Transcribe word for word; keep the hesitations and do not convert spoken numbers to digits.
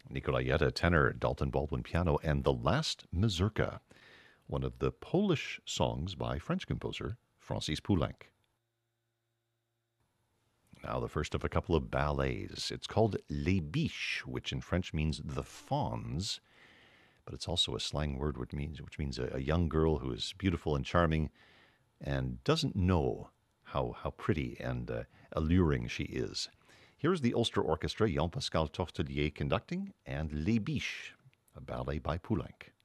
Nicolaietta, tenor, Dalton Baldwin, piano, and The Last Mazurka, one of the Polish songs by French composer Francis Poulenc. Now, the first of a couple of ballets. It's called Les Biches, which in French means the fawns, but it's also a slang word which means, which means a, a young girl who is beautiful and charming and doesn't know how, how pretty and uh, alluring she is. Here's the Ulster Orchestra, Jean-Pascal Tortelier conducting, and Les Biches, a ballet by Poulenc.